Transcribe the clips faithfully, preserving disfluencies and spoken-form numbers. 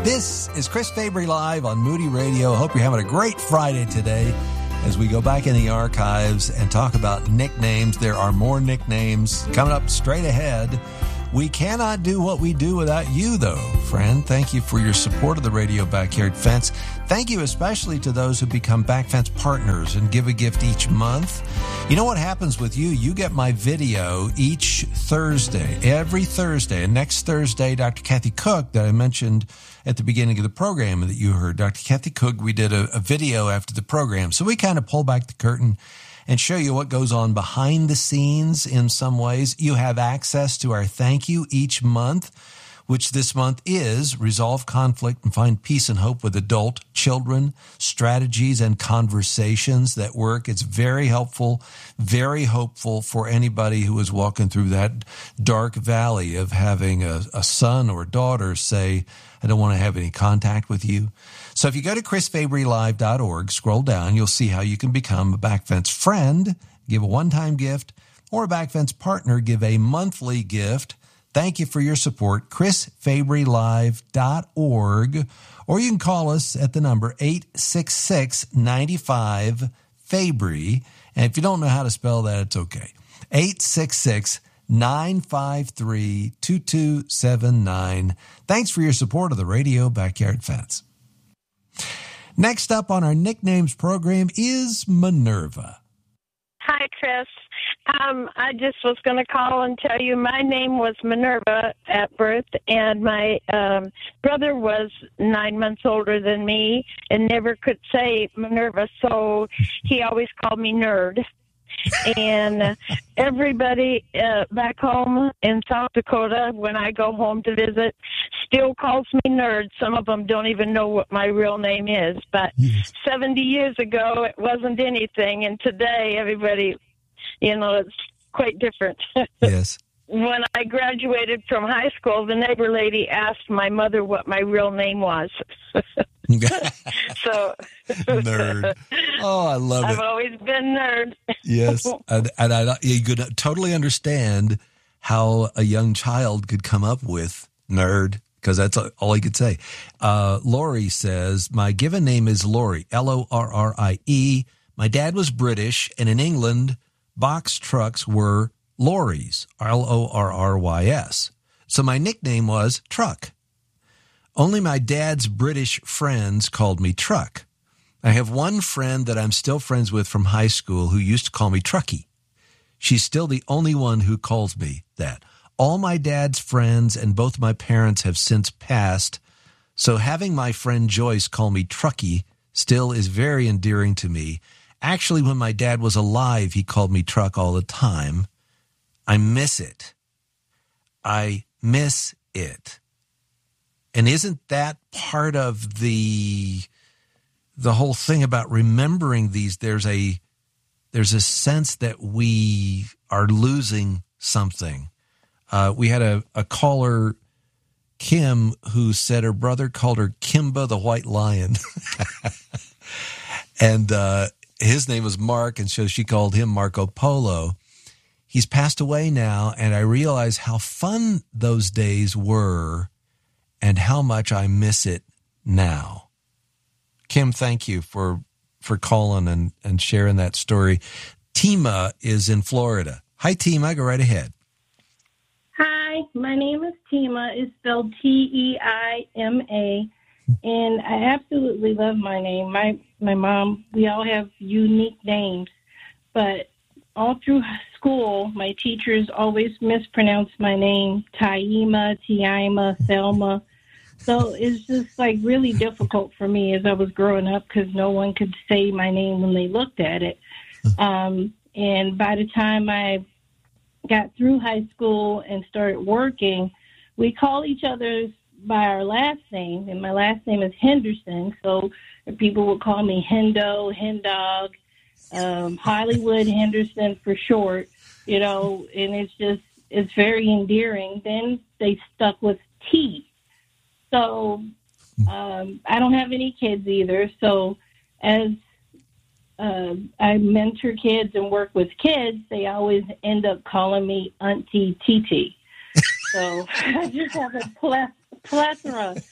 This is Chris Fabry Live on Moody Radio. Hope you're having a great Friday today as we go back in the archives and talk about nicknames. There are more nicknames coming up straight ahead. We cannot do what we do without you, though, friend. Thank you for your support of the Radio Backyard Fence. Thank you especially to those who become Back Fence partners and give a gift each month. You know what happens with you? You get my video each Thursday, every Thursday. And next Thursday, Doctor Kathy Cook, that I mentioned at the beginning of the program that you heard, Doctor Kathy Cook, we did a, a video after the program. So we kind of pull back the curtain and show you what goes on behind the scenes in some ways. You have access to our thank you each month, which this month is Resolve Conflict and Find Peace and Hope with Adult Children, Strategies and Conversations that Work. It's very helpful, very hopeful for anybody who is walking through that dark valley of having a, a son or daughter say, I don't want to have any contact with you. So if you go to chris fabry live dot org, scroll down, you'll see how you can become a Backfence friend, give a one-time gift, or a Backfence partner, give a monthly gift. Thank you for your support, chris fabry live dot org, or you can call us at the number eight six six, nine five, Fabry. And if you don't know how to spell that, it's okay. eight six six, nine five three, two two seven nine. Thanks for your support of the Radio Backyard Fence. Next up on our nicknames program is Minerva. Hi, Chris. Um, I just was going to call and tell you my name was Minerva at birth, and my um, brother was nine months older than me and never could say Minerva, so he always called me Nerd. And everybody uh, back home in South Dakota, when I go home to visit, still calls me Nerd. Some of them don't even know what my real name is. But yes. seventy years ago, it wasn't anything. And today, everybody, you know, it's quite different. Yes. When I graduated from high school, the neighbor lady asked my mother what my real name was. So Nerd. Oh, I love I've it. I've always been Nerd. Yes, and, and I you could totally understand how a young child could come up with Nerd, because that's all he could say. Uh, Lori says, my given name is Lori, L O R R I E. My dad was British, and in England, box trucks were lorries, L O R R Y S. So my nickname was Truck. Only my dad's British friends called me Truck. I have one friend that I'm still friends with from high school who used to call me Trucky. She's still the only one who calls me that. All my dad's friends and both my parents have since passed, so having my friend Joyce call me Trucky still is very endearing to me. Actually, when my dad was alive, he called me Truck all the time. I miss it. I miss it. And isn't that part of the the whole thing about remembering these? There's a there's a sense that we are losing something. Uh, we had a, a caller, Kim, who said her brother called her Kimba the White Lion. And uh, his name was Mark, and so she called him Marco Polo. He's passed away now, and I realize how fun those days were and how much I miss it now. Kim, thank you for for calling and, and sharing that story. Tima is in Florida. Hi, Tima. Go right ahead. Hi, my name is Tima. It's spelled T E I M A, and I absolutely love my name. My my mom, we all have unique names, but all through school, my teachers always mispronounced my name, Taima, Tiima, Thelma. So it's just like really difficult for me as I was growing up because no one could say my name when they looked at it. Um, and by the time I got through high school and started working, we call each other by our last name, and my last name is Henderson. So people would call me Hendo, Hendog, um, Hollywood Henderson for short, you know, and it's just, it's very endearing. Then they stuck with T. So um, I don't have any kids either. So as uh, I mentor kids and work with kids, they always end up calling me Auntie T T. So I just have a plethora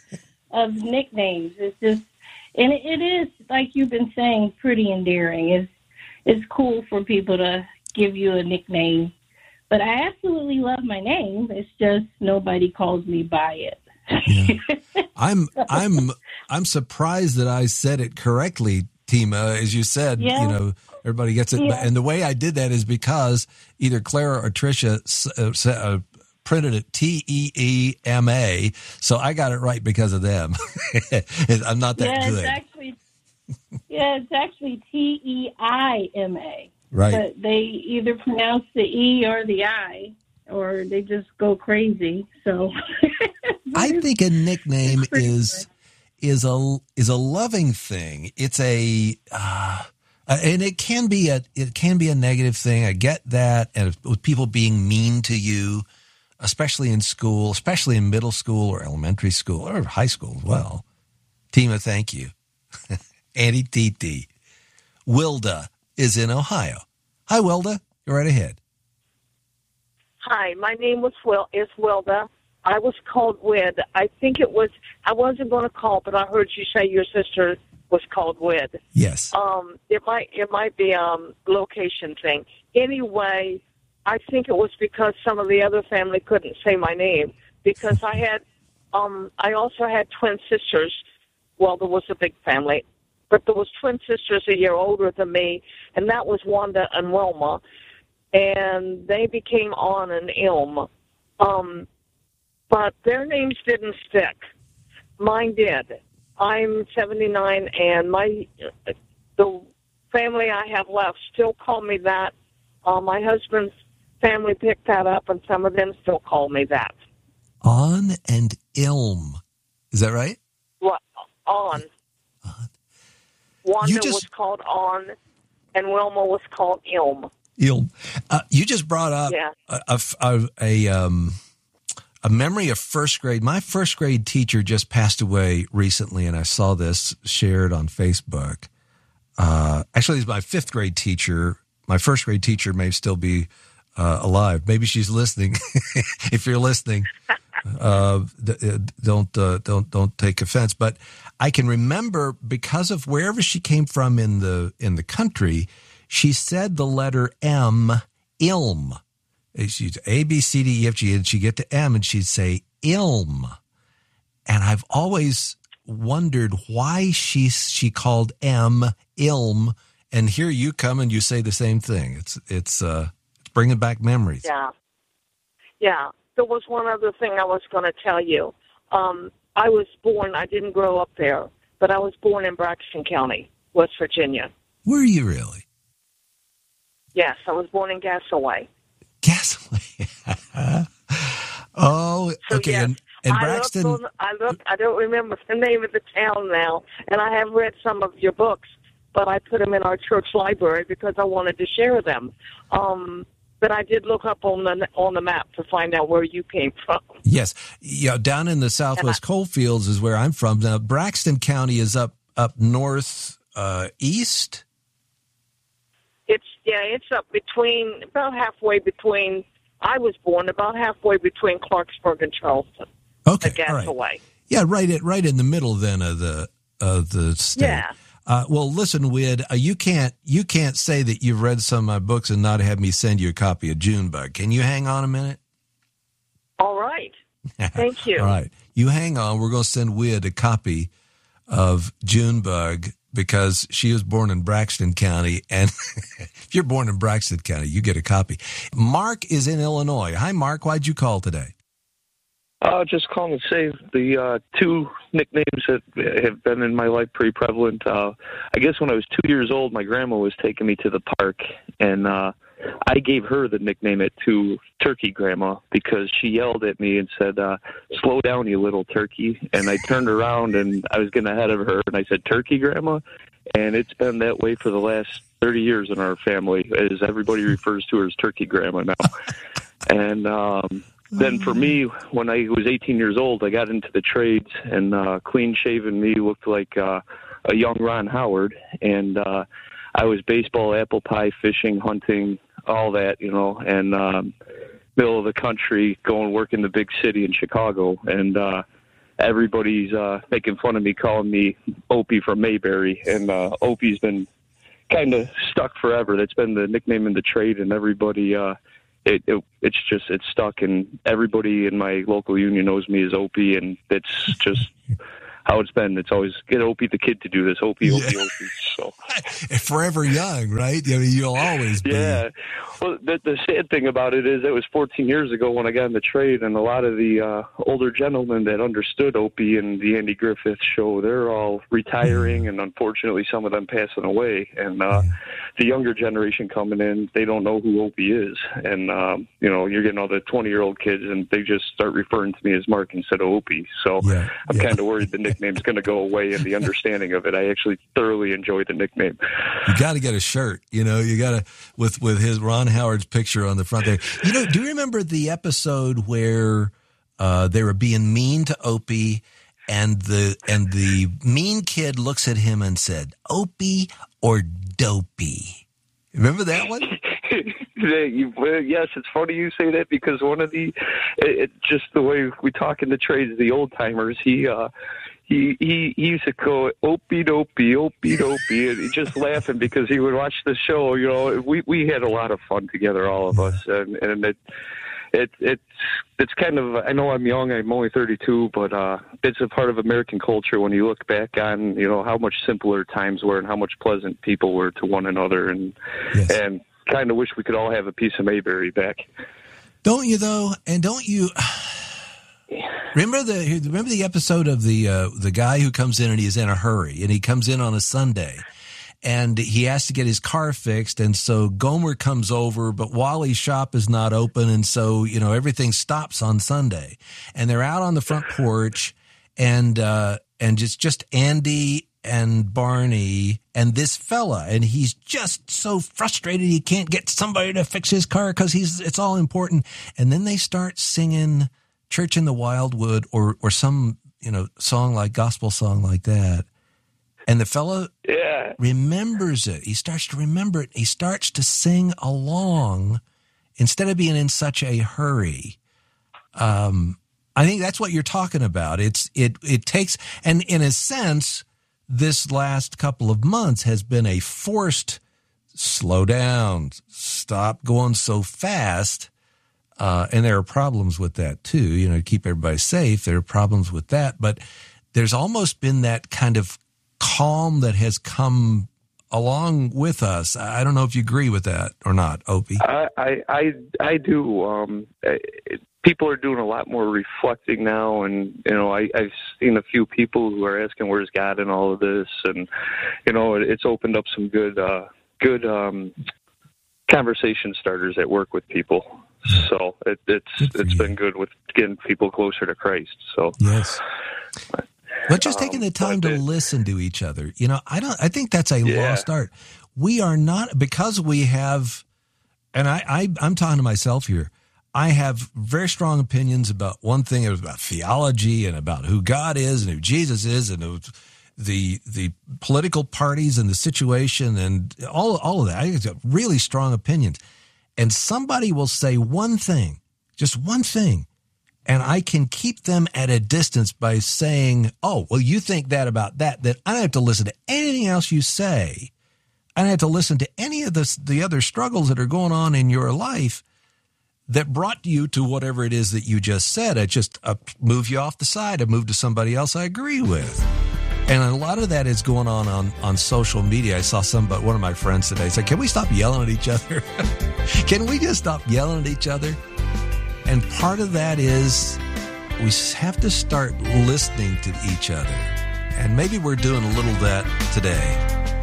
of nicknames. It's just, and it, it is, like you've been saying, pretty endearing. It's, it's cool for people to give you a nickname. But I absolutely love my name. It's just nobody calls me by it. Yeah. I'm I'm I'm surprised that I said it correctly, Tima. As you said, yeah. you know, everybody gets it. Yeah. And the way I did that is because either Clara or Tricia uh, uh, printed it T E E M A, so I got it right because of them. I'm not that yeah, good. It's actually, yeah, it's actually T E I M A. Right. But they either pronounce the E or the I, or they just go crazy. So I think a nickname is good. is a is a loving thing. It's a uh, and it can be a it can be a negative thing. I get that, and with people being mean to you, especially in school, especially in middle school or elementary school or high school as well. Tima, thank you. Auntie Titi. Wilda is in Ohio. Hi, Wilda. Go right ahead. Hi, my name was Will is Wilda. I was called Wid. I think it was, I wasn't going to call, but I heard you say your sister was called Wid. Yes. Um, it might it might be um location thing. Anyway, I think it was because some of the other family couldn't say my name, because I had, um, I also had twin sisters. Well, there was a big family, but there was twin sisters a year older than me, and that was Wanda and Wilma, and they became On and Ilm. Um, but their names didn't stick. Mine did. I'm seventy-nine, and my the family I have left still call me that. Uh, my husband's family picked that up, and some of them still call me that. On and Ilm. Is that right? What? On. On. Wanda just, was called On, and Wilma was called Ilm. Ilm. Uh, you just brought up yeah. a, a, a, um, a memory of first grade. My first grade teacher just passed away recently, and I saw this shared on Facebook. Uh, actually, he's my fifth grade teacher. My first grade teacher may still be uh, alive. Maybe she's listening. If you're listening, uh, don't uh, don't don't take offense. But I can remember, because of wherever she came from in the in the country, she said the letter M, Ilm. She'd A, B, C, D, E, F, G, and she'd get to M, and she'd say Ilm. And I've always wondered why she she called M Ilm. And here you come and you say the same thing. It's it's uh, it's bringing back memories. Yeah, yeah. There was one other thing I was going to tell you. Um, I was born. I didn't grow up there, but I was born in Braxton County, West Virginia. Were you really? Yes, I was born in Gassaway. Gassaway. Oh, so, okay. Yes, and, and I Braxton. Looked on, I look. I don't remember the name of the town now, and I have read some of your books, but I put them in our church library because I wanted to share them. Um, but I did look up on the on the map to find out where you came from. Yes, yeah, down in the Southwest I, Coalfields is where I'm from. Now, Braxton County is up up north uh, east. It's yeah, it's up between about halfway between. I was born about halfway between Clarksburg and Charleston. Okay, the all right. Gassaway. Yeah, right at right in the middle then of the of the state. Yeah. Uh, well, listen, Wid, uh, you can't you can't say that you've read some of my books and not have me send you a copy of Junebug. Can you hang on a minute? All right. Thank you. All right. You hang on. We're going to send Wid a copy of Junebug because she was born in Braxton County. And if you're born in Braxton County, you get a copy. Mark is in Illinois. Hi, Mark. Why'd you call today? Uh, just calling to say the uh, two nicknames that have been in my life pretty prevalent. Uh, I guess when I was two years old, my grandma was taking me to the park, and uh, I gave her the nickname at two, Turkey Grandma, because she yelled at me and said, uh, slow down, you little turkey. And I turned around, and I was getting ahead of her, and I said, Turkey Grandma? And it's been that way for the last thirty years in our family, as everybody refers to her as Turkey Grandma now. And um then for me, when I was eighteen years old, I got into the trades, and uh, clean-shaven me looked like uh, a young Ron Howard. And uh, I was baseball, apple pie, fishing, hunting, all that, you know, and um, middle of the country, going work in the big city in Chicago. And uh, everybody's uh, making fun of me, calling me Opie from Mayberry, and uh, Opie's been kind of stuck forever. That's been the nickname in the trade, and everybody, uh, it, it it's just it's stuck, and everybody in my local union knows me as Opie, and it's just how it's been. It's always get Opie the kid to do this, Opie, Opie, yeah. Opie. So forever young, right? I mean, you'll always be. Yeah. Well, the, the sad thing about it is it was fourteen years ago when I got in the trade, and a lot of the uh, older gentlemen that understood Opie and the Andy Griffith Show, they're all retiring, and unfortunately some of them passing away. And uh, yeah. the younger generation coming in, they don't know who Opie is. And, um, you know, you're getting all the twenty-year-old kids, and they just start referring to me as Mark instead of Opie. So yeah. I'm yeah. kind of worried the nickname's going to go away and the understanding of it. I actually thoroughly enjoy the nickname. You got to get a shirt, you know, you got to, with, with his Ron Howard's picture on the front there. You know, do you remember the episode where uh, they were being mean to Opie, and the and the mean kid looks at him and said, "Opie or Dopey"? Remember that one? Yes, it's funny you say that, because one of the, it, it, just the way we talk in the trades, the old timers, he, uh, He, he he used to go Opie dopey, Opie dopey, and he just laughing because he would watch the show. You know, we we had a lot of fun together, all of us, and and it it it's it's kind of, I know I'm young, I'm only thirty-two, but uh, it's a part of American culture when you look back on, you know, how much simpler times were and how much pleasant people were to one another, and yes. and kind of wish we could all have a piece of Mayberry back. Don't you though? And don't you? Remember the remember the episode of the uh, the guy who comes in and he's in a hurry, and he comes in on a Sunday, and he has to get his car fixed, and so Gomer comes over, but Wally's shop is not open, and so you know everything stops on Sunday, and they're out on the front porch, and uh, and just just Andy and Barney and this fella, and he's just so frustrated he can't get somebody to fix his car because he's it's all important, and then they start singing Church in the Wildwood, or or some, you know, song like gospel song like that. And the fellow yeah. remembers it. He starts to remember it. He starts to sing along instead of being in such a hurry. Um, I think that's what you're talking about. It's it it takes, and in a sense, this last couple of months has been a forced slow down, stop going so fast. Uh, and there are problems with that too, you know, to keep everybody safe. There are problems with that, but there's almost been that kind of calm that has come along with us. I don't know if you agree with that or not, Opie. I, I, I, I do. Um, it, people are doing a lot more reflecting now, and, you know, I, I've seen a few people who are asking, where's God in all of this? And, you know, it, it's opened up some good, uh, good, um, conversation starters at work with people. So it, it's it's you. been good with getting people closer to Christ. So yes, but just um, taking the time to it, listen to each other. You know, I don't. I think that's a yeah. lost art. We are not, because we have, and I, I I'm talking to myself here. I have very strong opinions about one thing. It was about theology and about who God is and who Jesus is, and it was the the political parties and the situation and all all of that. I have really strong opinions. And somebody will say one thing, just one thing, and I can keep them at a distance by saying, oh, well, you think that about that, that I don't have to listen to anything else you say. I don't have to listen to any of the, the other struggles that are going on in your life that brought you to whatever it is that you just said. I just uh, move you off the side. I move to somebody else I agree with. And a lot of that is going on, on on social media. I saw somebody, one of my friends today, say, can we stop yelling at each other? Can we just stop yelling at each other? And part of that is we have to start listening to each other. And maybe we're doing a little of that today.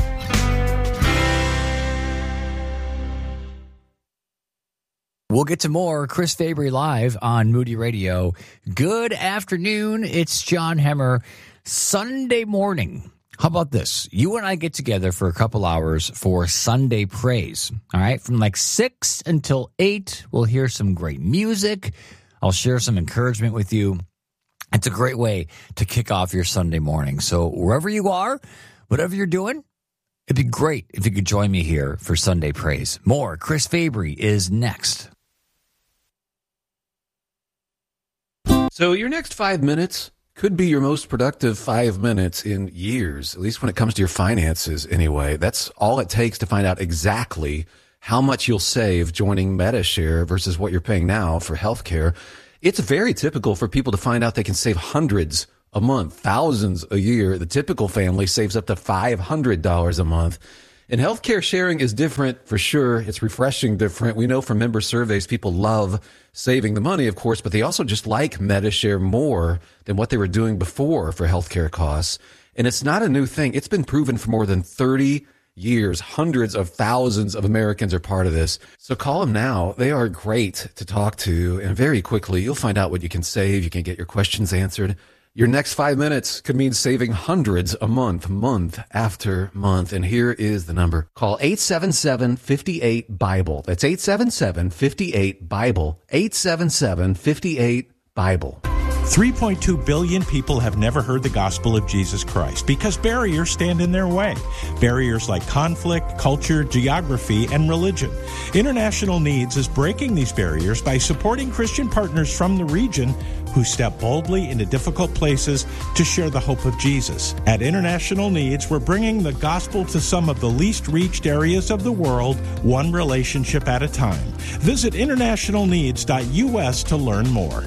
We'll get to more Chris Fabry Live on Moody Radio. Good afternoon. It's John Hemmer. Sunday morning. How about this? You and I get together for a couple hours for Sunday praise. All right. From like six until eight, we'll hear some great music. I'll share some encouragement with you. It's a great way to kick off your Sunday morning. So wherever you are, whatever you're doing, it'd be great if you could join me here for Sunday praise. More Chris Fabry is next. So your next five minutes could be your most productive five minutes in years, at least when it comes to your finances anyway. That's all it takes to find out exactly how much you'll save joining Medi-Share versus what you're paying now for healthcare. It's very typical for people to find out they can save hundreds a month, thousands a year. The typical family saves up to five hundred dollars a month. And healthcare sharing is different for sure. It's refreshing different. We know from member surveys, people love saving the money, of course, but they also just like Medi-Share more than what they were doing before for healthcare costs. And it's not a new thing. It's been proven for more than thirty years. Hundreds of thousands of Americans are part of this. So call them now. They are great to talk to. And very quickly, you'll find out what you can save. You can get your questions answered. Your next five minutes could mean saving hundreds a month, month after month. And here is the number. Call eight seven seven, five eight, BIBLE. That's eight seven seven, five eight, BIBLE. eight seven seven, five eight, BIBLE. three point two billion people have never heard the gospel of Jesus Christ because barriers stand in their way. Barriers like conflict, culture, geography, and religion. International Needs is breaking these barriers by supporting Christian partners from the region who step boldly into difficult places to share the hope of Jesus. At International Needs, we're bringing the gospel to some of the least reached areas of the world, one relationship at a time. Visit international needs dot U S to learn more.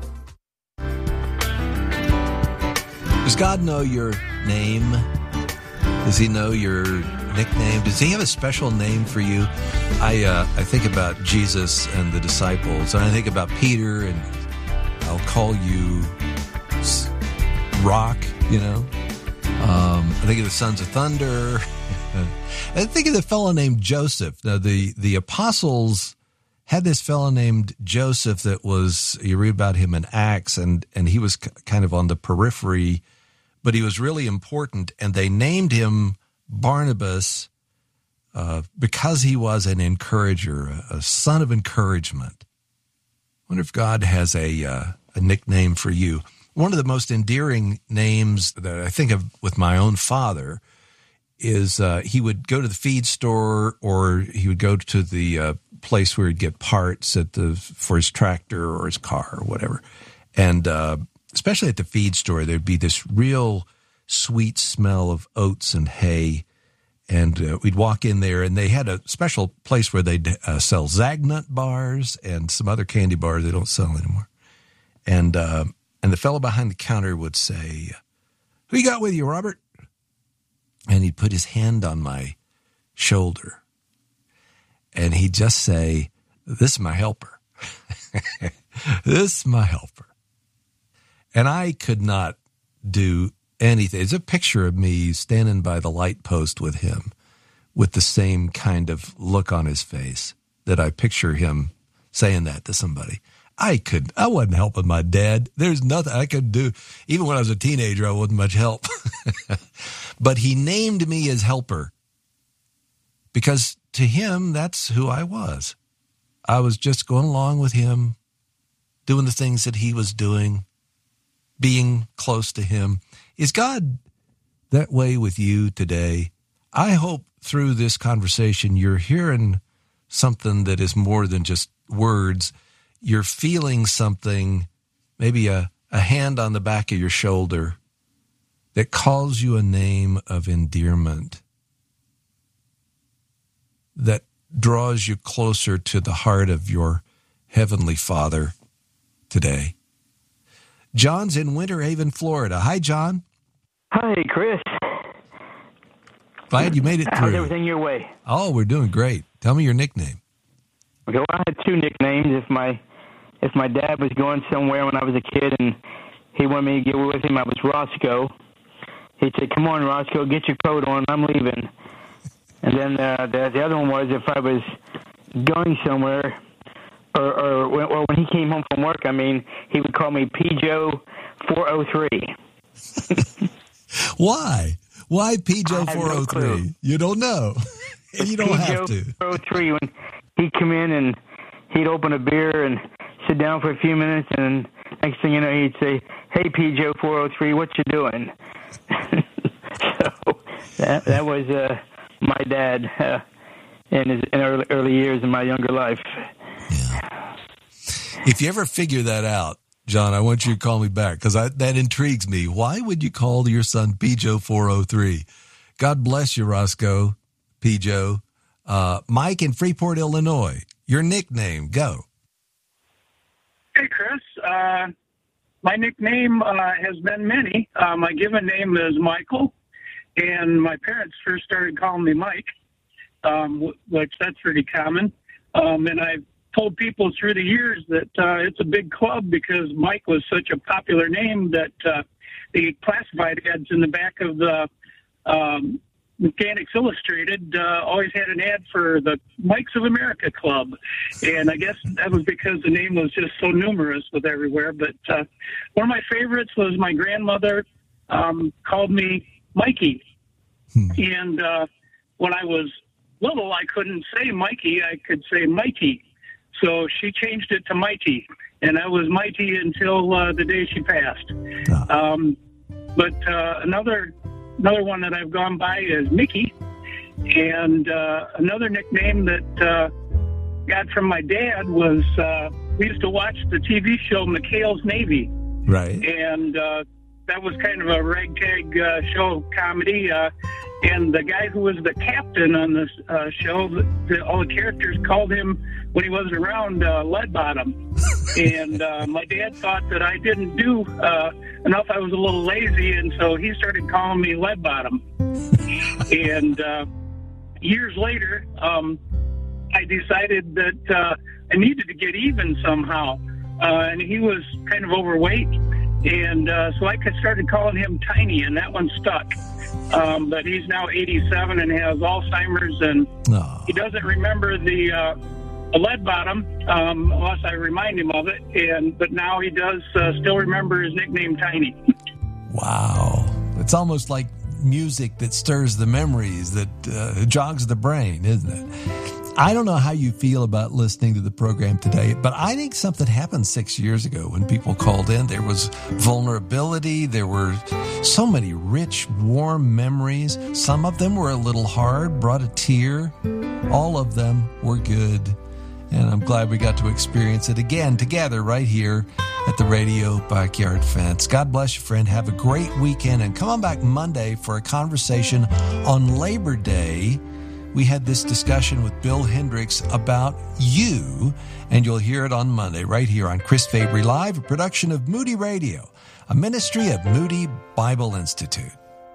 Does God know your name? Does he know your nickname? Does he have a special name for you? I uh, I think about Jesus and the disciples, and I think about Peter, and I'll call you Rock, you know. Um, I think of the Sons of Thunder. I think of the fellow named Joseph. Now, the, the apostles had this fellow named Joseph that was, you read about him in Acts, and, and he was kind of on the periphery, but he was really important, and they named him Barnabas uh, because he was an encourager, a, a son of encouragement. I wonder if God has a uh, a nickname for you. One of the most endearing names that I think of with my own father is uh, he would go to the feed store, or he would go to the uh, place where he'd get parts at the for his tractor or his car or whatever. And uh, especially at the feed store, there'd be this real sweet smell of oats and hay. And uh, we'd walk in there, and they had a special place where they'd uh, sell Zagnut bars and some other candy bars they don't sell anymore. And uh, and the fellow behind the counter would say, "Who you got with you, Robert?" And he'd put his hand on my shoulder, and he'd just say, "This is my helper. This is my helper." And I could not do anything. There's a picture of me standing by the light post with him with the same kind of look on his face that I picture him saying that to somebody. I could, I wasn't helping my dad. There's nothing I could do. Even when I was a teenager, I wasn't much help. But he named me as helper because to him, that's who I was. I was just going along with him, doing the things that he was doing, being close to him. Is God that way with you today? I hope through this conversation you're hearing something that is more than just words. You're feeling something, maybe a, a hand on the back of your shoulder that calls you a name of endearment, that draws you closer to the heart of your Heavenly Father today. John's in Winter Haven, Florida. Hi, John. Hi, Chris. Glad you made it through. How's everything your way? Oh, we're doing great. Tell me your nickname. Okay, well, I had two nicknames. If my if my dad was going somewhere when I was a kid and he wanted me to get with him, I was Roscoe. He'd say, "Come on, Roscoe, get your coat on. I'm leaving." And then uh, the, the other one was if I was going somewhere, or, or, when, or when he came home from work, I mean, he would call me P Joe four oh three. Why? Why P Joe four oh three? No, you don't know. And you don't P. have to. four oh three, when he'd come in and he'd open a beer and sit down for a few minutes, and next thing you know, he'd say, "Hey, P Joe four oh three, what you doing?" So that that was uh, my dad uh, in his in early, early years in my younger life. Yeah. If you ever figure that out, John, I want you to call me back because that intrigues me. Why would you call your son Pijo four oh three? God bless you, Roscoe, Pijo. Uh, Mike in Freeport, Illinois, your nickname, go. Hey, Chris. Uh, my nickname uh, has been many. Uh, my given name is Michael, and my parents first started calling me Mike, um, which that's pretty common. Um, and I've told people through the years that uh, it's a big club because Mike was such a popular name that uh, the classified ads in the back of the um, Mechanics Illustrated uh, always had an ad for the Mikes of America Club. And I guess that was because the name was just so numerous with everywhere. But uh, one of my favorites was my grandmother um, called me Mikey. Hmm. And uh, when I was little, I couldn't say Mikey. I could say Mighty. So she changed it to Mighty, and I was Mighty until uh, the day she passed. Oh. Um, but uh, another another one that I've gone by is Mickey, and uh, another nickname that uh, got from my dad was uh, we used to watch the T V show McHale's Navy. Right. And uh, that was kind of a ragtag uh, show comedy. Uh, and the guy who was the captain on this uh, show, the, the, all the characters called him, when he wasn't around, uh, Lead Bottom. And uh, my dad thought that I didn't do uh, enough. I was a little lazy, and so he started calling me Lead Bottom. And uh, years later, um, I decided that uh, I needed to get even somehow. Uh, and he was kind of overweight. And uh, so I started calling him Tiny, and that one stuck. Um, but he's now eighty-seven and has Alzheimer's, and oh. he doesn't remember the, uh, the lead bottom um, unless I remind him of it. And but now he does uh, still remember his nickname, Tiny. Wow. It's almost like music that stirs the memories, that uh, jogs the brain, isn't it? I don't know how you feel about listening to the program today, but I think something happened six years ago when people called in. There was vulnerability. There were so many rich, warm memories. Some of them were a little hard, brought a tear. All of them were good. And I'm glad we got to experience it again together right here at the Radio Backyard Fence. God bless you, friend. Have a great weekend. And come on back Monday for a conversation on Labor Day. We had this discussion with Bill Hendricks about you, and you'll hear it on Monday right here on Chris Fabry Live, a production of Moody Radio, a ministry of Moody Bible Institute.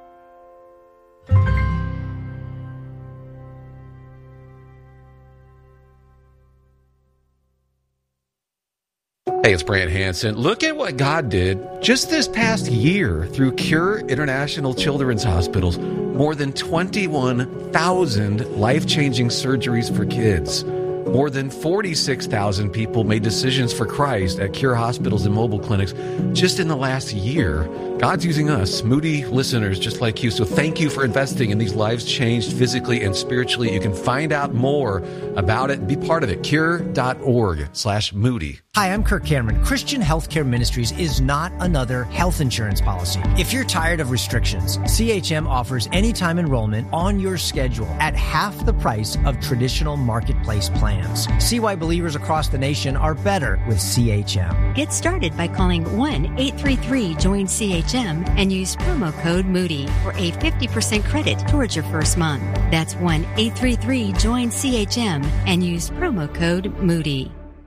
Hey, it's Brant Hansen. Look at what God did just this past year through Cure International Children's Hospitals. More than twenty-one thousand life-changing surgeries for kids. More than forty-six thousand people made decisions for Christ at Cure hospitals and mobile clinics just in the last year. God's using us, Moody listeners just like you. So thank you for investing in these lives changed physically and spiritually. You can find out more about it and be part of it. Cure.org slash Moody. Hi, I'm Kirk Cameron. Christian Healthcare Ministries is not another health insurance policy. If you're tired of restrictions, C H M offers anytime enrollment on your schedule at half the price of traditional marketplace plans. See why believers across the nation are better with C H M. Get started by calling one eight three three join C H M and use promo code Moody for a fifty percent credit towards your first month. That's one eight three three join C H M and use promo code Moody.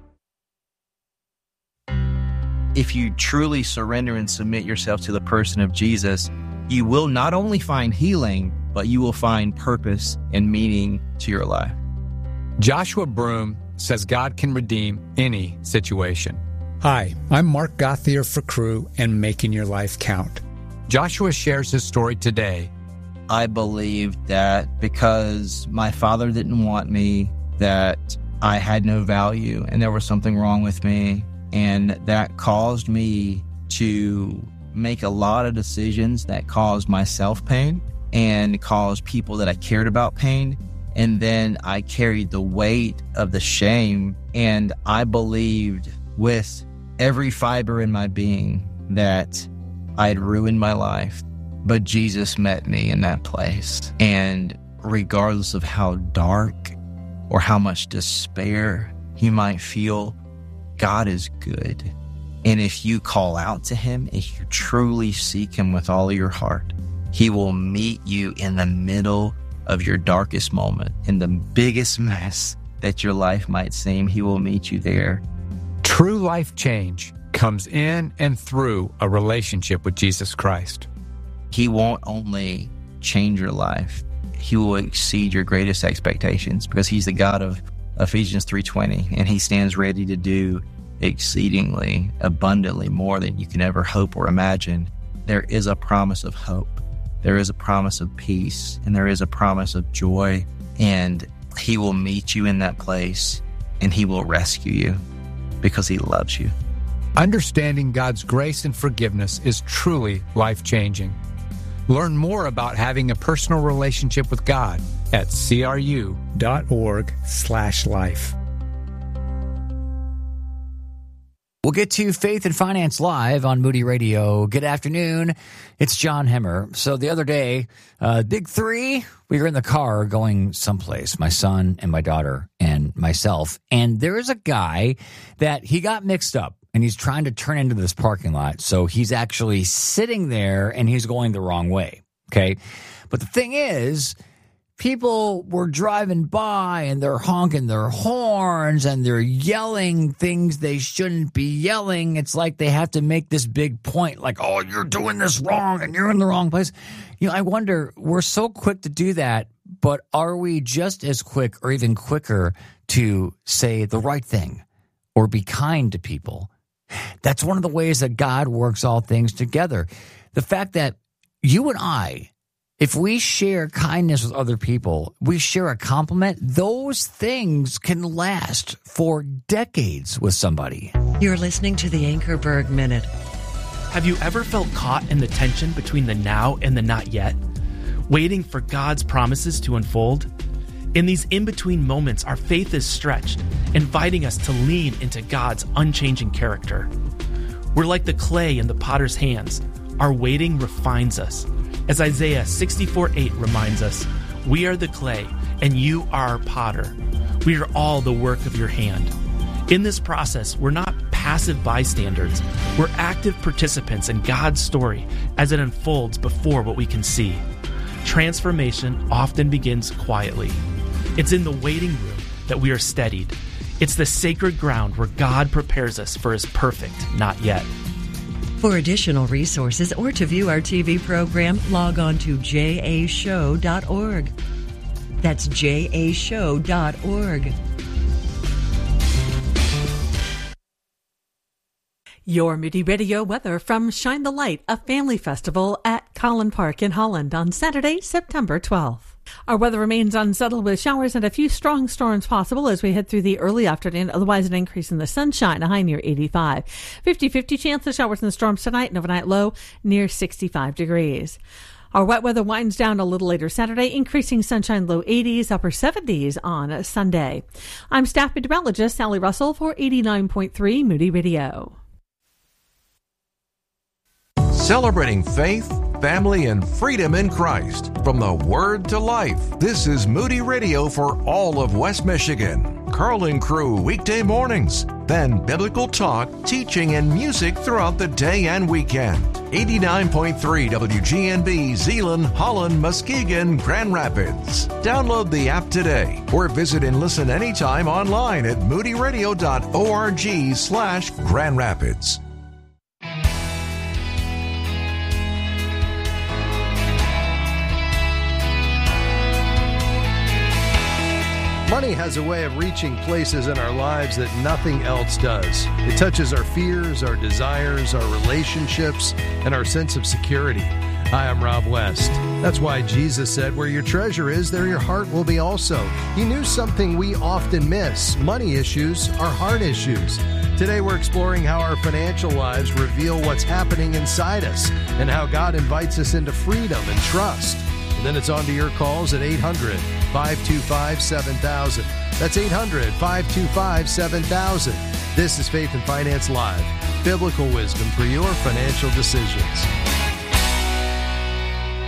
If you truly surrender and submit yourself to the person of Jesus, you will not only find healing, but you will find purpose and meaning to your life. Joshua Broom says God can redeem any situation. Hi, I'm Mark Gothier for Crew and Making Your Life Count. Joshua shares his story today. I believed that because my father didn't want me, that I had no value and there was something wrong with me. And that caused me to make a lot of decisions that caused myself pain and caused people that I cared about pain. And then I carried the weight of the shame. And I believed with every fiber in my being that I had ruined my life. But Jesus met me in that place. And regardless of how dark or how much despair you might feel, God is good. And if you call out to him, if you truly seek him with all of your heart, he will meet you in the middle of your darkest moment, in the biggest mess that your life might seem. He will meet you there. True life change comes in and through a relationship with Jesus Christ. He won't only change your life, he will exceed your greatest expectations, because he's the God of Ephesians three twenty, and he stands ready to do exceedingly abundantly more than you can ever hope or imagine. There is a promise of hope. There is a promise of peace, and there is a promise of joy, and he will meet you in that place, and he will rescue you because he loves you. Understanding God's grace and forgiveness is truly life-changing. Learn more about having a personal relationship with God at cru.org slash life. We'll get to Faith and Finance Live on Moody Radio. Good afternoon. It's John Hemmer. So the other day, uh, big three, we were in the car going someplace, my son and my daughter and myself. And there is a guy that he got mixed up, and he's trying to turn into this parking lot. So he's actually sitting there and he's going the wrong way. Okay. But the thing is, people were driving by and they're honking their horns and they're yelling things they shouldn't be yelling. It's like they have to make this big point, like, oh, you're doing this wrong and you're in the wrong place. You know, I wonder, we're so quick to do that, but are we just as quick or even quicker to say the right thing or be kind to people? That's one of the ways that God works all things together. The fact that you and I, if we share kindness with other people, we share a compliment, those things can last for decades with somebody. You're listening to the Anchorberg Minute. Have you ever felt caught in the tension between the now and the not yet, waiting for God's promises to unfold? In these in-between moments, our faith is stretched, inviting us to lean into God's unchanging character. We're like the clay in the potter's hands. Our waiting refines us. As Isaiah sixty-four eight reminds us, we are the clay, and you are our potter. We are all the work of your hand. In this process, we're not passive bystanders. We're active participants in God's story as it unfolds before what we can see. Transformation often begins quietly. It's in the waiting room that we are steadied. It's the sacred ground where God prepares us for his perfect not yet. For additional resources or to view our T V program, log on to j a show dot org. That's j a show dot org. Your Moody Radio weather from Shine the Light, a family festival at Collin Park in Holland on Saturday, September twelfth. Our weather remains unsettled with showers and a few strong storms possible as we head through the early afternoon. Otherwise, an increase in the sunshine, a high near eighty-five. fifty-fifty chance of showers and storms tonight, and overnight low near sixty-five degrees. Our wet weather winds down a little later Saturday, increasing sunshine, low eighties, upper seventies on Sunday. I'm staff meteorologist Sally Russell for eighty-nine point three Moody Radio. Celebrating faith, family, and freedom in Christ. From the Word to Life, this is Moody Radio for all of West Michigan. Carl Crew weekday mornings. Then biblical talk, teaching, and music throughout the day and weekend. eighty-nine point three W G N B, Zeeland, Holland, Muskegon, Grand Rapids. Download the app today or visit and listen anytime online at moodyradio dot org slash Grand Rapids. Money has a way of reaching places in our lives that nothing else does. It touches our fears, our desires, our relationships, and our sense of security. Hi, I'm Rob West. That's why Jesus said, where your treasure is, there your heart will be also. He knew something we often miss. Money issues are heart issues. Today we're exploring how our financial lives reveal what's happening inside us and how God invites us into freedom and trust. And then it's on to your calls at eight hundred, five two five, seven thousand. That's eight hundred, five two five, seven thousand. This is Faith and Finance Live, biblical wisdom for your financial decisions.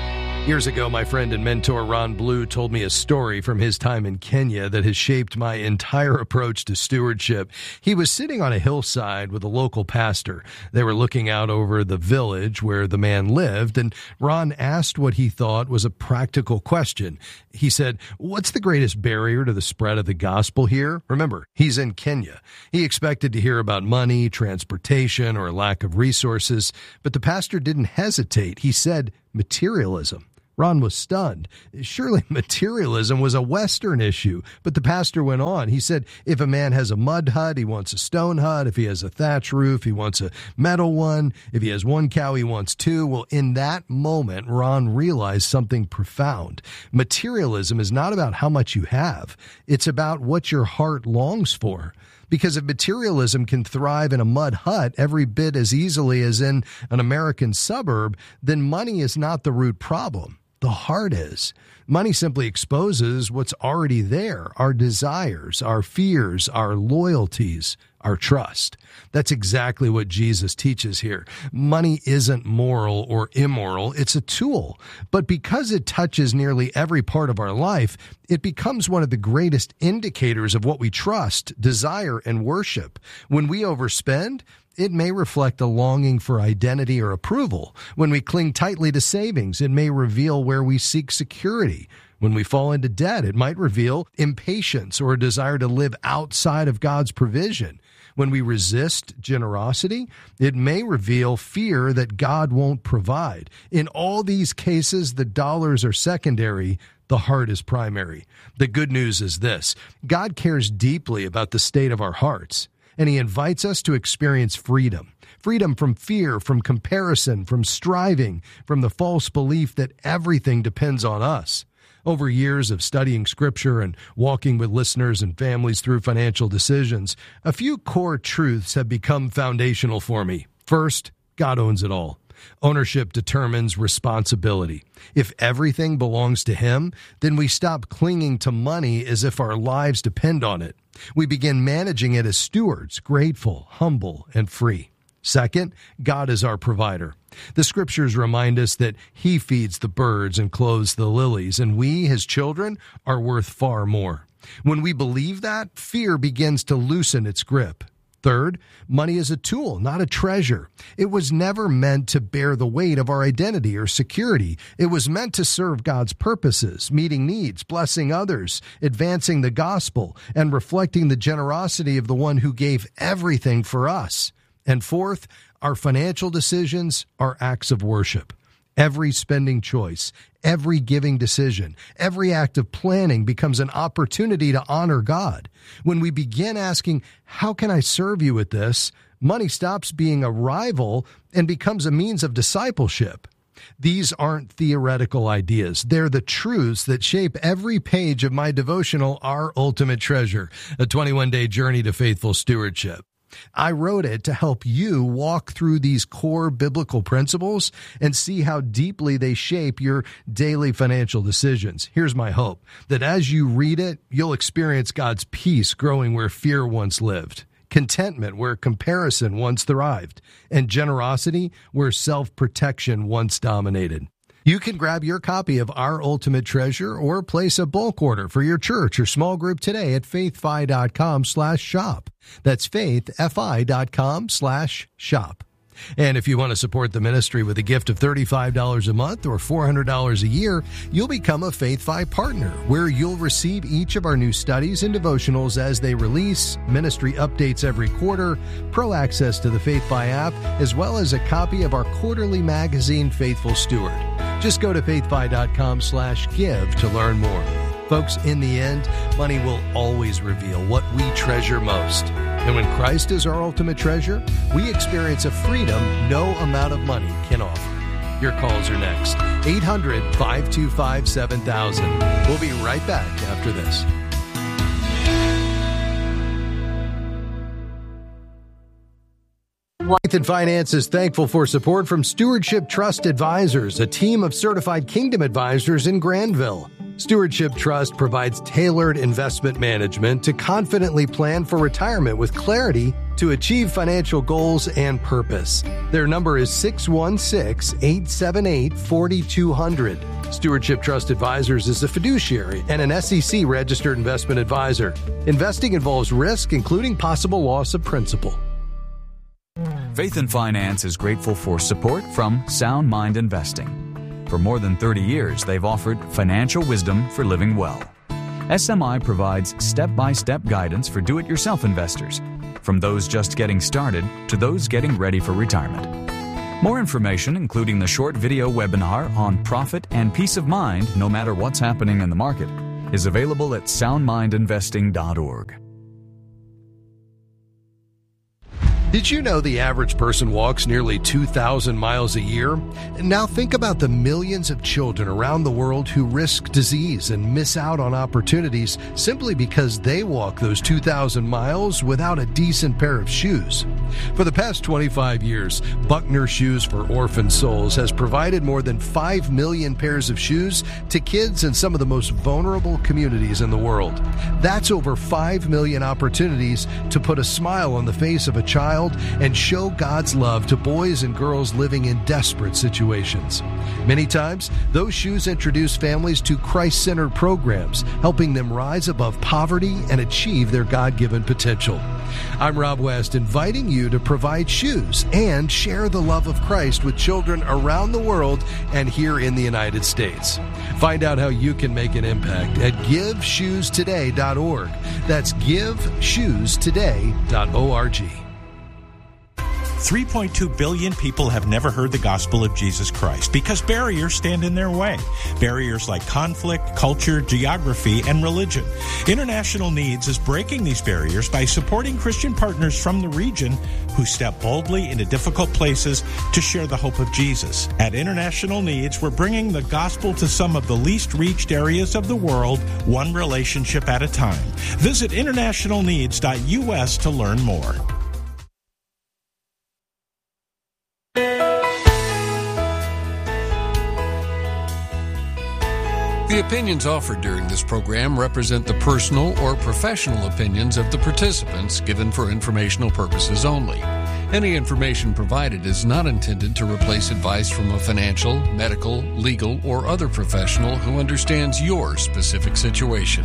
Years ago, my friend and mentor Ron Blue told me a story from his time in Kenya that has shaped my entire approach to stewardship. He was sitting on a hillside with a local pastor. They were looking out over the village where the man lived, and Ron asked what he thought was a practical question. He said, "What's the greatest barrier to the spread of the gospel here?" Remember, he's in Kenya. He expected to hear about money, transportation, or lack of resources, but the pastor didn't hesitate. He said, "Materialism." Ron was stunned. Surely materialism was a Western issue. But the pastor went on. He said, if a man has a mud hut, he wants a stone hut. If he has a thatch roof, he wants a metal one. If he has one cow, he wants two. Well, in that moment, Ron realized something profound. Materialism is not about how much you have. It's about what your heart longs for. Because if materialism can thrive in a mud hut every bit as easily as in an American suburb, then money is not the root problem. The heart is. Money simply exposes what's already there, our desires, our fears, our loyalties, our trust. That's exactly what Jesus teaches here. Money isn't moral or immoral. It's a tool. But because it touches nearly every part of our life, it becomes one of the greatest indicators of what we trust, desire, and worship. When we overspend, it may reflect a longing for identity or approval. When we cling tightly to savings, it may reveal where we seek security. When we fall into debt, it might reveal impatience or a desire to live outside of God's provision. When we resist generosity, it may reveal fear that God won't provide. In all these cases, the dollars are secondary. The heart is primary. The good news is this: God cares deeply about the state of our hearts, and he invites us to experience freedom. Freedom from fear, from comparison, from striving, from the false belief that everything depends on us. Over years of studying Scripture and walking with listeners and families through financial decisions, a few core truths have become foundational for me. First, God owns it all. Ownership determines responsibility. If everything belongs to him, then we stop clinging to money as if our lives depend on it. We begin managing it as stewards, grateful, humble, and free. Second, God is our provider. The scriptures remind us that he feeds the birds and clothes the lilies, and we, his children, are worth far more. When we believe that, fear begins to loosen its grip. Third, money is a tool, not a treasure. It was never meant to bear the weight of our identity or security. It was meant to serve God's purposes, meeting needs, blessing others, advancing the gospel, and reflecting the generosity of the one who gave everything for us. And fourth, our financial decisions are acts of worship. Every spending choice, every giving decision, every act of planning becomes an opportunity to honor God. When we begin asking, how can I serve you with this? Money stops being a rival and becomes a means of discipleship. These aren't theoretical ideas. They're the truths that shape every page of my devotional, Our Ultimate Treasure, a twenty-one day journey to faithful stewardship. I wrote it to help you walk through these core biblical principles and see how deeply they shape your daily financial decisions. Here's my hope, that as you read it, you'll experience God's peace growing where fear once lived, contentment where comparison once thrived, and generosity where self-protection once dominated. You can grab your copy of Our Ultimate Treasure or place a bulk order for your church or small group today at faithfi.com slash shop. That's faithfi.com slash shop. And if you want to support the ministry with a gift of thirty-five dollars a month or four hundred dollars a year, you'll become a FaithFi partner, where you'll receive each of our new studies and devotionals as they release, ministry updates every quarter, pro access to the FaithFi app, as well as a copy of our quarterly magazine, Faithful Steward. Just go to faithfi.com slash give to learn more. Folks, in the end, money will always reveal what we treasure most. And when Christ is our ultimate treasure, we experience a freedom no amount of money can offer. Your calls are next. eight hundred, five two five, seven thousand. We'll be right back after this. Faith and Finance is thankful for support from Stewardship Trust Advisors, a team of certified Kingdom advisors in Granville. Stewardship Trust provides tailored investment management to confidently plan for retirement with clarity to achieve financial goals and purpose. Their number is six one six, eight seven eight, four two zero zero. Stewardship Trust Advisors is a fiduciary and an S E C registered investment advisor. Investing involves risk, including possible loss of principal. Faith and Finance is grateful for support from Sound Mind Investing. For more than thirty years, they've offered financial wisdom for living well. S M I provides step-by-step guidance for do-it-yourself investors, from those just getting started to those getting ready for retirement. More information, including the short video webinar on profit and peace of mind no matter what's happening in the market, is available at sound mind investing dot org. Did you know the average person walks nearly two thousand miles a year? Now think about the millions of children around the world who risk disease and miss out on opportunities simply because they walk those two thousand miles without a decent pair of shoes. For the past twenty-five years, Buckner Shoes for Orphan Souls has provided more than five million pairs of shoes to kids in some of the most vulnerable communities in the world. That's over five million opportunities to put a smile on the face of a child and show God's love to boys and girls living in desperate situations. Many times, those shoes introduce families to Christ-centered programs, helping them rise above poverty and achieve their God-given potential. I'm Rob West, inviting you to provide shoes and share the love of Christ with children around the world and here in the United States. Find out how you can make an impact at give shoes today dot org. That's give shoes today dot org. three point two billion people have never heard the gospel of Jesus Christ because barriers stand in their way. Barriers like conflict, culture, geography, and religion. International Needs is breaking these barriers by supporting Christian partners from the region who step boldly into difficult places to share the hope of Jesus. At International Needs, we're bringing the gospel to some of the least reached areas of the world, one relationship at a time. Visit international needs dot U S to learn more. The opinions offered during this program represent the personal or professional opinions of the participants given for informational purposes only. Any information provided is not intended to replace advice from a financial, medical, legal, or other professional who understands your specific situation.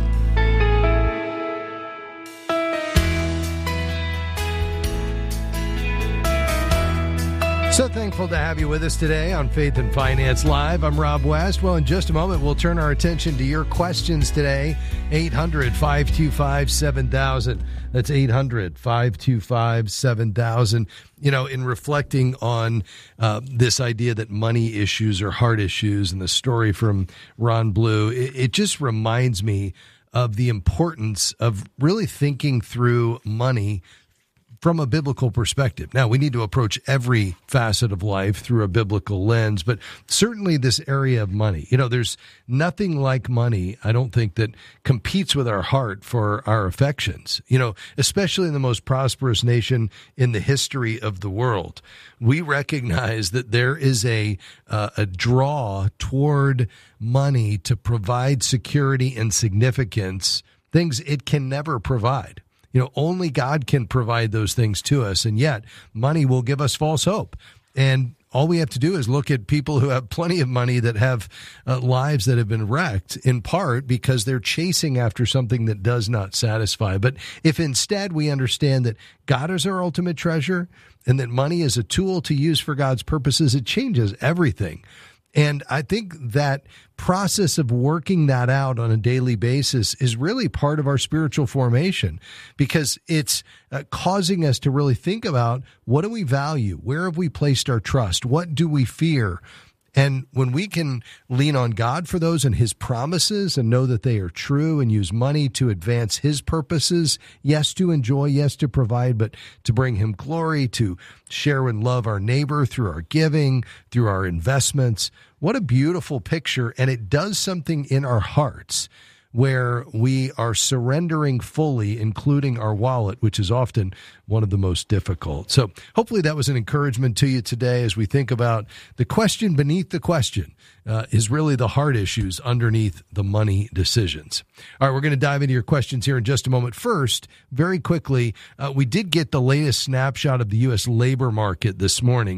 So thankful to have you with us today on Faith and Finance Live. I'm Rob West. Well, in just a moment, we'll turn our attention to your questions today. eight hundred, five two five, seven thousand. That's eight hundred, five two five, seven thousand. You know, in reflecting on uh, this idea that money issues are heart issues and the story from Ron Blue, it, it just reminds me of the importance of really thinking through money from a biblical perspective. Now, we need to approach every facet of life through a biblical lens, but certainly this area of money. You know, there's nothing like money, I don't think, that competes with our heart for our affections, you know, especially in the most prosperous nation in the history of the world. We recognize that there is a uh, a draw toward money to provide security and significance, things it can never provide. You know, only God can provide those things to us, and yet money will give us false hope. And all we have to do is look at people who have plenty of money that have uh, lives that have been wrecked, in part because they're chasing after something that does not satisfy. But if instead we understand that God is our ultimate treasure and that money is a tool to use for God's purposes, it changes everything. And I think that process of working that out on a daily basis is really part of our spiritual formation, because it's uh, causing us to really think about, what do we value? Where have we placed our trust? What do we fear? And when we can lean on God for those and his promises and know that they are true and use money to advance his purposes, yes, to enjoy, yes, to provide, but to bring him glory, to share and love our neighbor through our giving, through our investments. What a beautiful picture. And it does something in our hearts where we are surrendering fully, including our wallet, which is often one of the most difficult. So hopefully that was an encouragement to you today as we think about the question beneath the question uh, is really the heart issues underneath the money decisions. All right, we're going to dive into your questions here in just a moment. First, very quickly, uh, we did get the latest snapshot of the U S labor market this morning.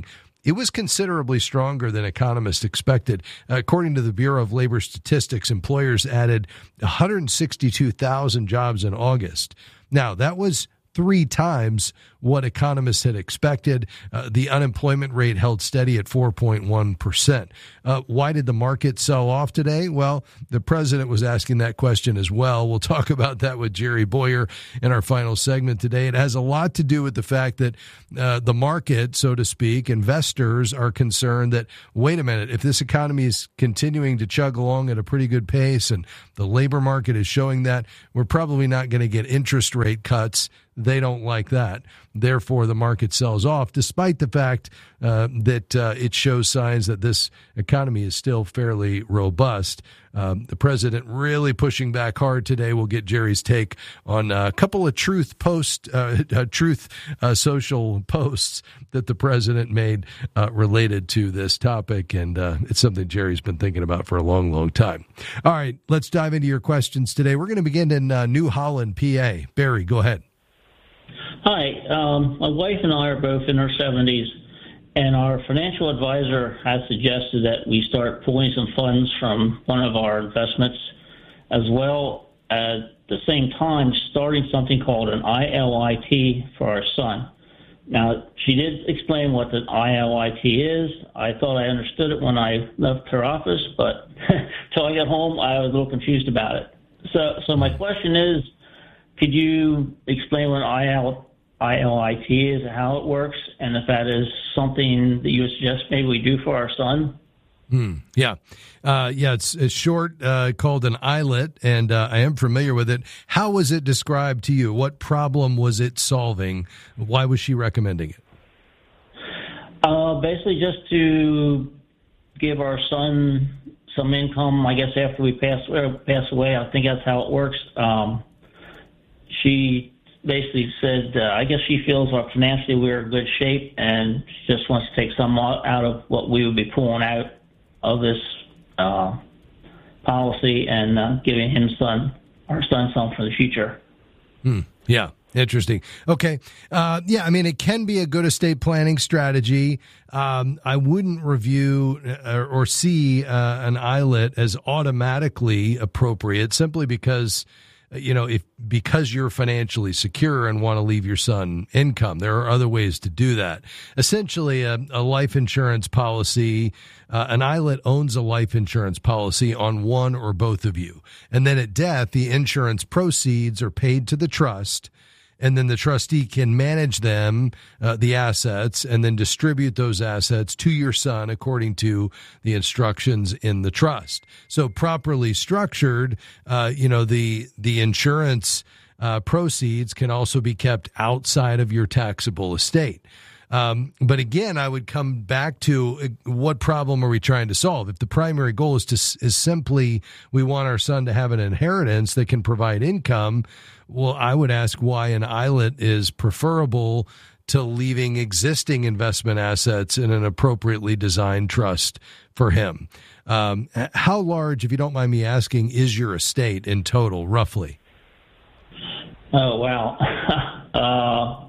it was considerably stronger than economists expected. Uh, according to the Bureau of Labor Statistics, employers added one hundred sixty-two thousand jobs in August. Now, that was three times what economists had expected. Uh, the unemployment rate held steady at four point one percent. Uh, why did the market sell off today? Well, the president was asking that question as well. We'll talk about that with Jerry Bowyer in our final segment today. It has a lot to do with the fact that uh, the market, so to speak, investors are concerned that, wait a minute, if this economy is continuing to chug along at a pretty good pace and the labor market is showing that, we're probably not going to get interest rate cuts. They don't like that. Therefore, the market sells off, despite the fact uh, that uh, it shows signs that this economy is still fairly robust. Um, the president really pushing back hard today. We'll get Jerry's take on a couple of truth post, uh, uh, truth uh, social posts that the president made uh, related to this topic, and uh, it's something Jerry's been thinking about for a long, long time. All right, let's dive into your questions today. We're going to begin in uh, New Holland, P A. Barry, go ahead. Hi, um, my wife and I are both in our seventies, and our financial advisor has suggested that we start pulling some funds from one of our investments, as well as at the same time starting something called an I L I T for our son. Now, she did explain what the I L I T is. I thought I understood it when I left her office, but until I got home, I was a little confused about it. So, so my question is, could you explain what I L I T is, how it works, and if that is something that you would suggest maybe we do for our son? Hmm. Yeah. Uh, yeah, it's, it's short, uh, called an I L I T, and uh, I am familiar with it. How was it described to you? What problem was it solving? Why was she recommending it? Uh, basically just to give our son some income, I guess, after we pass, or pass away. I think that's how it works. Um, she basically said, uh, I guess she feels like financially we're in good shape and she just wants to take some out of what we would be pulling out of this uh, policy and uh, giving him son, our son some for the future. Hmm. Yeah. Interesting. Okay. Uh, yeah, I mean, it can be a good estate planning strategy. Um, I wouldn't review or, or see uh, an I L I T as automatically appropriate simply because, you know, if because you're financially secure and want to leave your son income. There are other ways to do that. Essentially, a, a life insurance policy, uh, an I L I T owns a life insurance policy on one or both of you. And then at death, the insurance proceeds are paid to the trust, and then the trustee can manage them, uh, the assets, and then distribute those assets to your son according to the instructions in the trust. So properly structured, uh, you know, the the insurance uh, proceeds can also be kept outside of your taxable estate. Um, but again, I would come back to what problem are we trying to solve? If the primary goal is to is simply we want our son to have an inheritance that can provide income, well, I would ask why an I L I T is preferable to leaving existing investment assets in an appropriately designed trust for him. Um, how large, if you don't mind me asking, is your estate in total, roughly? Oh, wow. uh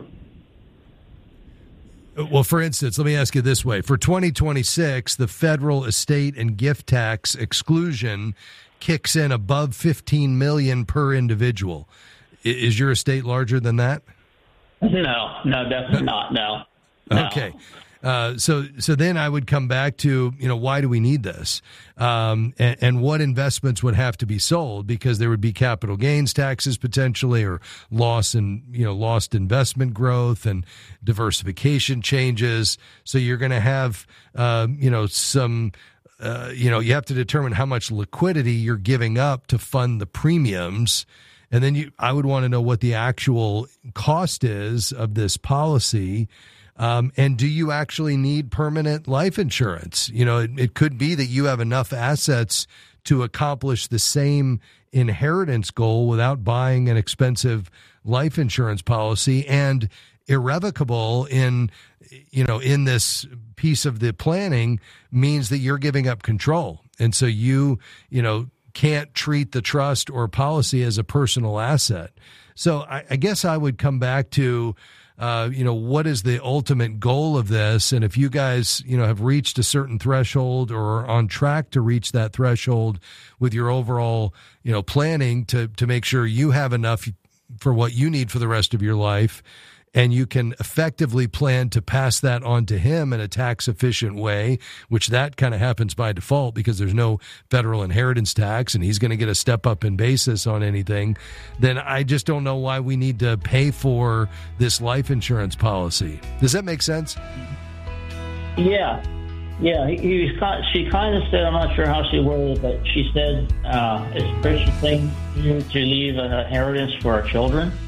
Well, for instance, let me ask you this way. For twenty twenty-six, the federal estate and gift tax exclusion kicks in above fifteen million dollars per individual. Is your estate larger than that? No, no, definitely not. No. no. Okay. Uh, so, so then I would come back to, you know, why do we need this? Um, and, and what investments would have to be sold, because there would be capital gains taxes potentially, or loss in, you know, lost investment growth and diversification changes. So you're going to have, uh, you know, some, uh, you know, you have to determine how much liquidity you're giving up to fund the premiums. And then you, I would want to know what the actual cost is of this policy. Um, and do you actually need permanent life insurance? You know, it, it could be that you have enough assets to accomplish the same inheritance goal without buying an expensive life insurance policy, and irrevocable in, you know, in this piece of the planning means that you're giving up control. And so you, you know, can't treat the trust or policy as a personal asset. So I, I guess I would come back to, uh, you know, what is the ultimate goal of this? And if you guys, you know, have reached a certain threshold or are on track to reach that threshold with your overall, you know, planning to, to make sure you have enough for what you need for the rest of your life, and you can effectively plan to pass that on to him in a tax-efficient way, which that kind of happens by default because there's no federal inheritance tax and he's going to get a step up in basis on anything, then I just don't know why we need to pay for this life insurance policy. Does that make sense? Yeah. Yeah, he, he was kind, she kind of said, I'm not sure how she worded it, but she said uh, it's a Christian thing to leave an inheritance for our children.